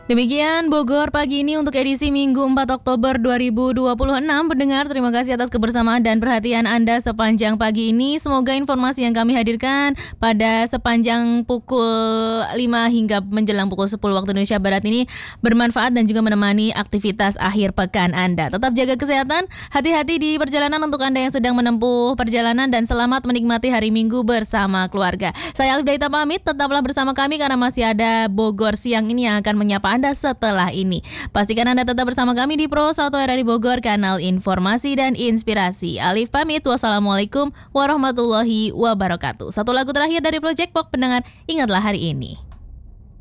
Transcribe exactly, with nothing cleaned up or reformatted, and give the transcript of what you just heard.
Demikian Bogor pagi ini untuk edisi Minggu empat Oktober dua ribu dua puluh enam. Pendengar, terima kasih atas kebersamaan dan perhatian Anda sepanjang pagi ini. Semoga informasi yang kami hadirkan pada sepanjang pukul lima hingga menjelang pukul sepuluh waktu Indonesia Barat ini bermanfaat dan juga menemani aktivitas akhir pekan Anda. Tetap jaga kesehatan, hati-hati di perjalanan untuk Anda yang sedang menempuh perjalanan, dan selamat menikmati hari Minggu bersama keluarga. Saya Alif Daita pamit, tetaplah bersama kami karena masih ada Bogor Siang ini yang akan menyapa Anda setelah ini. Pastikan Anda tetap bersama kami di Pro satu R R I Bogor, kanal informasi dan inspirasi. Alif pamit, wassalamualaikum warahmatullahi wabarakatuh. Satu lagu terakhir dari Project Pop, pendengar, ingatlah hari ini.